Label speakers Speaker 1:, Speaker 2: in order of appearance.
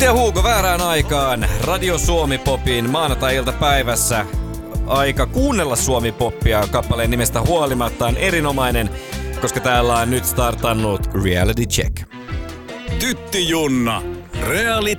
Speaker 1: Antti ja Hugo väärään aikaan Radio Suomi-popin maanantai-iltapäivässä. Aika kuunnella Suomi-poppia kappaleen nimestä huolimatta on erinomainen, koska täällä on nyt startannut Reality Check.
Speaker 2: Tytti Junna, Reality